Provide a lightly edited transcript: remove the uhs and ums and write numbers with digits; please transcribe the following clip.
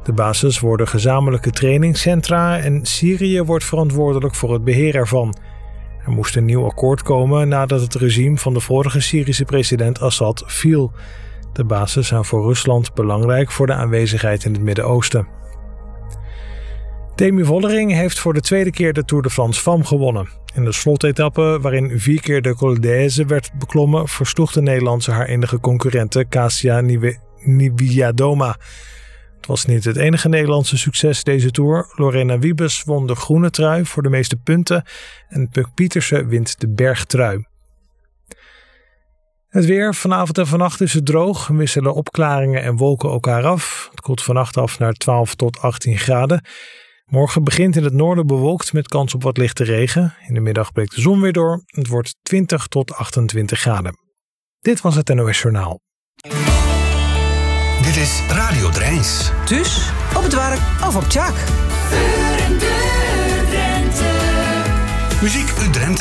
De bases worden gezamenlijke trainingscentra en Syrië wordt verantwoordelijk voor het beheer ervan. Er moest een nieuw akkoord komen nadat het regime van de vorige Syrische president Assad viel. De bases zijn voor Rusland belangrijk voor de aanwezigheid in het Midden-Oosten. Demi Vollering heeft voor de tweede keer de Tour de France Femme gewonnen. In de slotetappe, waarin 4 keer de Col d'Aise werd beklommen, versloeg de Nederlandse haar enige concurrente Kasia Niewiadoma. Het was niet het enige Nederlandse succes deze Tour. Lorena Wiebes won de groene trui voor de meeste punten en Puk Pietersen wint de bergtrui. Het weer. Vanavond en vannacht is het droog. Wisselen opklaringen en wolken elkaar af. Het koelt vannacht af naar 12 tot 18 graden. Morgen begint in het noorden bewolkt met kans op wat lichte regen. In de middag breekt de zon weer door. Het wordt 20 tot 28 graden. Dit was het NOS Journaal. Dit is Radio Drijns. Dus op het werk of op Tjaak. Muziek uit Drenthe.